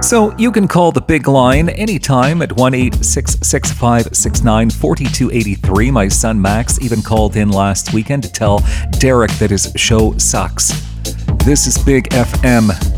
So you can call the big line anytime at 1-866-569-4283. My son Max even called in last weekend to tell Derek that his show sucks. This is Big FM.